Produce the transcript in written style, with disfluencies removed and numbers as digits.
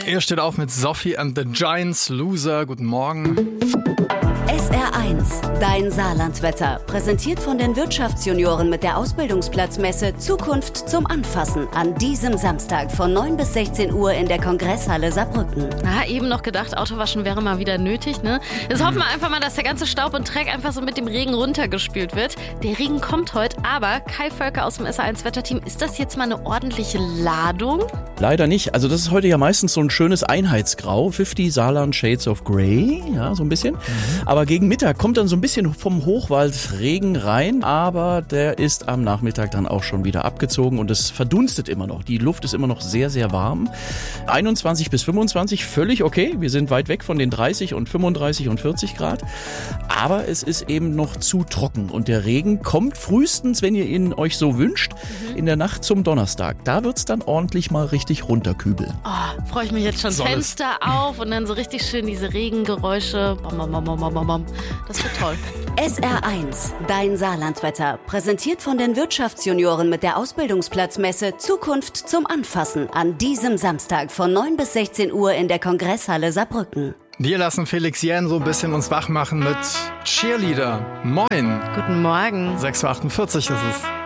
Er steht auf mit Sophie and the Giants, Loser. Guten Morgen. SR1, dein Saarlandwetter. Präsentiert von den Wirtschaftsjunioren mit der Ausbildungsplatzmesse Zukunft zum Anfassen. An diesem Samstag von 9 bis 16 Uhr in der Kongresshalle Saarbrücken. Eben noch gedacht, Autowaschen wäre mal wieder nötig, ne? Jetzt hoffen wir einfach mal, dass der ganze Staub und Dreck einfach so mit dem Regen runtergespült wird. Der Regen kommt heute, aber Kai Völker aus dem SR1-Wetterteam, ist das jetzt mal eine ordentliche Ladung? Leider nicht. Also das ist heute ja meistens so ein schönes Einheitsgrau. 50 Saarland Shades of Grey, ja, so ein bisschen. Aber gegen Mittag kommt dann so ein bisschen vom Hochwald Regen rein, aber der ist am Nachmittag dann auch schon wieder abgezogen und es verdunstet immer noch. Die Luft ist immer noch sehr, sehr warm. 21 bis 25, völlig okay. Wir sind weit weg von den 30 und 35 und 40 Grad. Aber es ist eben noch zu trocken und der Regen kommt frühestens, wenn ihr ihn euch so wünscht, in der Nacht zum Donnerstag. Da wird es dann ordentlich mal richtig runterkübeln. Oh, freue ich mich jetzt schon. Fenster auf und dann so richtig schön diese Regengeräusche. Bom, bom, bom, bom, bom, bom. Das wird toll. SR1, dein Saarlandwetter. Präsentiert von den Wirtschaftsjunioren mit der Ausbildungsplatzmesse Zukunft zum Anfassen. An diesem Samstag von 9 bis 16 Uhr in der Kongresshalle Saarbrücken. Wir lassen Felix Jähn so ein bisschen uns wach machen mit Cheerleader. Moin. Guten Morgen. 6.48 Uhr ist es.